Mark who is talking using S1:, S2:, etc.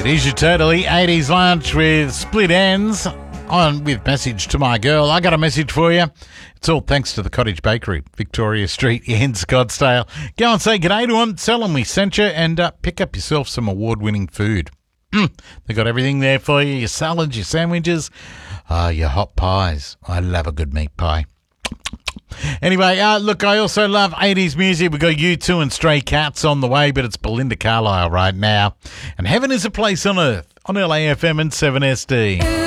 S1: It is your totally 80s lunch with Split Ends on with Message to My Girl. I got a message for you. It's all thanks to the Cottage Bakery, Victoria Street in Scottsdale. Go and say g'day to them, tell them we sent you, and pick up yourself some award-winning food. They got everything there for you, your salads, your sandwiches, your hot pies. I love a good meat pie. Anyway, look, I also love 80s music. We've got U2 and Stray Cats on the way, but it's Belinda Carlisle right now. And Heaven is a Place on Earth on LAFM and 7SD.